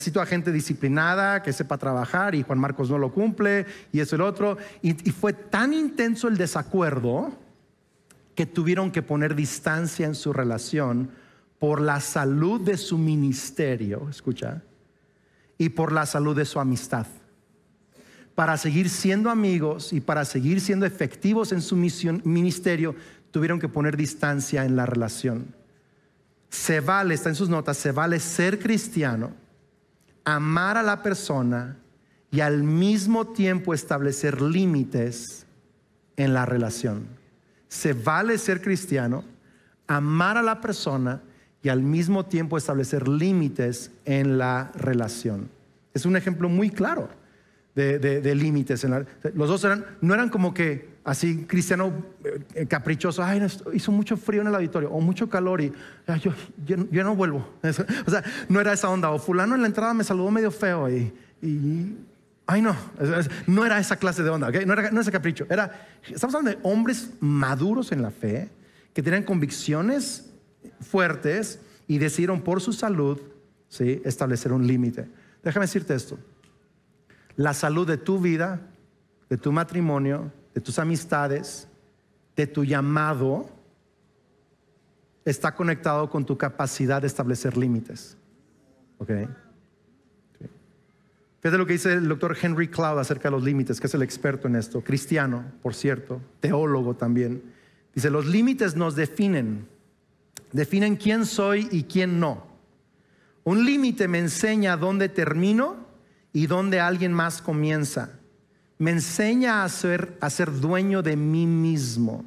Necesito a gente disciplinada, que sepa trabajar, y Juan Marcos no lo cumple, y eso y lo otro. Y fue tan intenso el desacuerdo que tuvieron que poner distancia en su relación por la salud de su ministerio, escucha, y por la salud de su amistad. Para seguir siendo amigos y para seguir siendo efectivos en su ministerio, tuvieron que poner distancia en la relación. Se vale, está en sus notas, se vale ser cristiano, amar a la persona y al mismo tiempo establecer límites en la relación. Se vale ser cristiano, amar a la persona y al mismo tiempo establecer límites en la relación. Es un ejemplo muy claro de límites. Los dos no eran como que así cristiano caprichoso. Ay, hizo mucho frío en el auditorio o mucho calor y yo no vuelvo. O sea, no era esa onda. O fulano en la entrada me saludó medio feo y ay, no era esa clase de onda, ¿okay? No era ese capricho. Estamos hablando de hombres maduros en la fe que tenían convicciones fuertes y decidieron por su salud, ¿sí?, establecer un límite. Déjame decirte esto: la salud de tu vida, de tu matrimonio, de tus amistades, de tu llamado, está conectado con tu capacidad de establecer límites. ¿Ok? Sí. Fíjate lo que dice el doctor Henry Cloud acerca de los límites, que es el experto en esto, cristiano, por cierto, teólogo también. Dice: los límites nos definen quién soy y quién no. Un límite me enseña dónde termino y dónde alguien más comienza. Me enseña a ser dueño de mí mismo.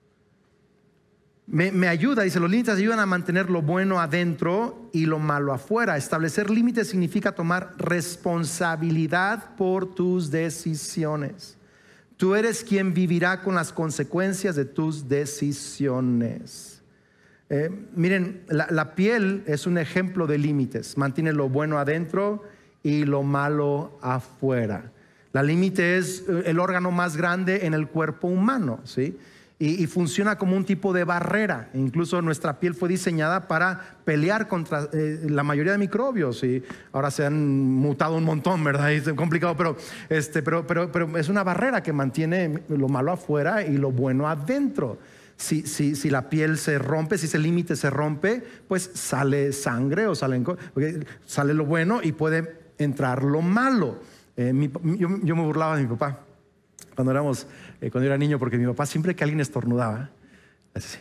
Me ayuda, dice, los límites ayudan a mantener lo bueno adentro y lo malo afuera. Establecer límites significa tomar responsabilidad por tus decisiones. Tú eres quien vivirá con las consecuencias de tus decisiones. Miren, la piel es un ejemplo de límites. Mantiene lo bueno adentro y lo malo afuera. La límite es el órgano más grande en el cuerpo humano, ¿sí? Y funciona como un tipo de barrera. Incluso nuestra piel fue diseñada para pelear contra la mayoría de microbios, y ahora se han mutado un montón, ¿verdad? Es complicado, pero es una barrera que mantiene lo malo afuera y lo bueno adentro. Si la piel se rompe, si ese límite se rompe, pues sale sangre o sale lo bueno y puede entrar lo malo. Yo me burlaba de mi papá cuando yo era niño, porque mi papá, siempre que alguien estornudaba, así,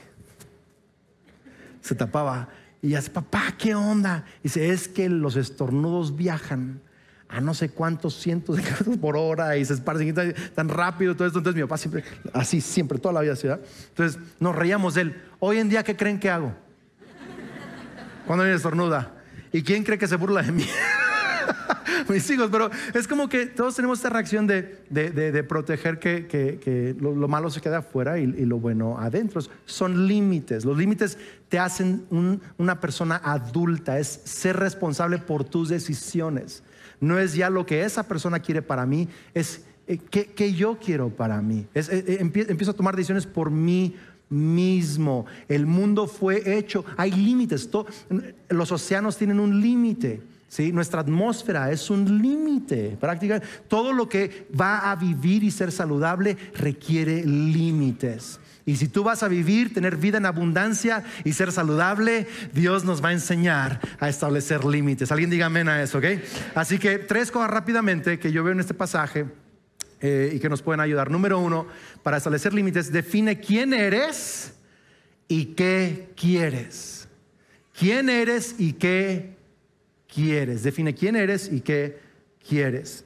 se tapaba y dice: papá, ¿qué onda? Dice: es que los estornudos viajan a no sé cuántos cientos de kilómetros por hora y se esparcen tan rápido, todo esto. Entonces mi papá siempre, así, siempre, toda la vida así, ¿verdad? Entonces nos reíamos de él. Hoy en día, ¿qué creen que hago cuando alguien estornuda? ¿Y quién cree que se burla de mí? Mis hijos. Pero es como que todos tenemos esta reacción de proteger que lo malo se quede afuera y lo bueno adentro. Son límites. Los límites te hacen una persona adulta. Es ser responsable por tus decisiones. No es ya lo que esa persona quiere para mí, es que yo quiero para mí. Empiezo a tomar decisiones por mí mismo. El mundo fue hecho, hay límites. Los océanos tienen un límite, ¿sí? Nuestra atmósfera es un límite. Prácticamente todo lo que va a vivir y ser saludable requiere límites. Y si tú vas a vivir, tener vida en abundancia y ser saludable, Dios nos va a enseñar a establecer límites. Alguien diga amén a eso, ¿ok? Así que 3 cosas rápidamente que yo veo en este pasaje y que nos pueden ayudar. Número 1, para establecer límites, define quién eres y qué quieres. ¿Quién eres y qué quieres? Define quién eres y qué quieres.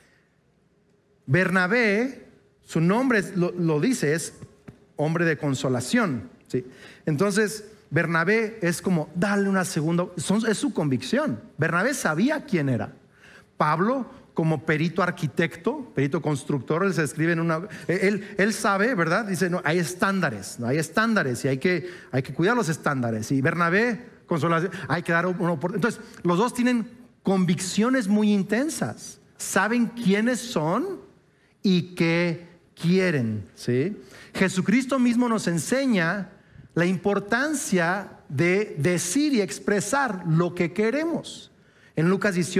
Bernabé, su nombre lo dice, es hombre de consolación, ¿sí? Entonces Bernabé es como darle una segunda, es su convicción. Bernabé sabía quién era. Pablo, como perito arquitecto, perito constructor, él se escribe él sabe, ¿verdad? Dice: no, hay estándares y hay que cuidar los estándares. Y Bernabé, consolación, hay que dar una oportunidad. Entonces los dos tienen convicciones muy intensas, saben quiénes son y qué quieren, ¿sí? Jesucristo mismo nos enseña la importancia de decir y expresar lo que queremos. En Lucas 18